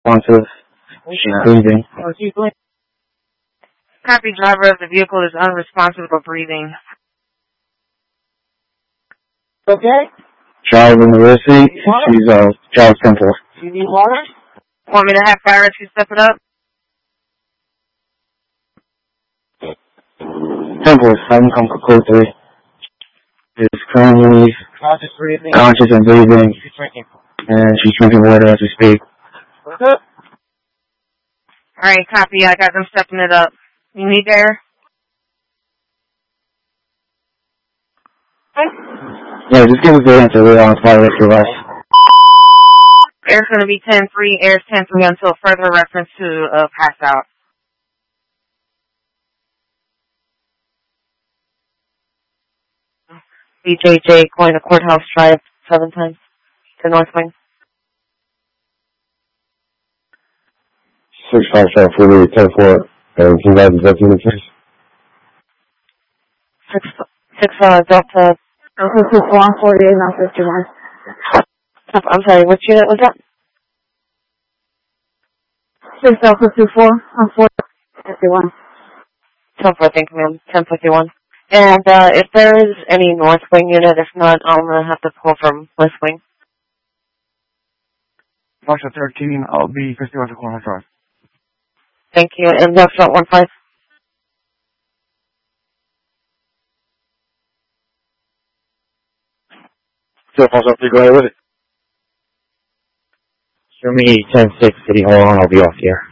unresponsive. She's breathing. Copy, driver of the vehicle is unresponsive or breathing. Okay. Child in the rear seat. She's child simple. You need water? Want me to have fire rescue step it up? Simple. Have them come for code 3. Is currently conscious and breathing. She's drinking. And she's drinking water as we speak. Alright, copy. I got them stepping it up. You need air? Yeah, just give us the answer. We're on fire with your life. Air's going to be 10-3. Air's 10-3 until further reference to pass out. BJJ going to Courthouse Drive 7 times to North Wing. 657 10-4. And can you guys executive in the case? 6 Delta. 148, not 51. I'm sorry, which unit was that? 6 Delta 24 on 451. 10-4, thank you, ma'am. 1051. And if there is any North Wing unit, if not, I'm going to have to pull from West Wing. Foxtrot 13, I'll be 51 to Courthouse Drive. Thank you. And Foxtrot 15. So, Foxtrot 3, go ahead with it. Show me 10-6 City Hall, and I'll be off here.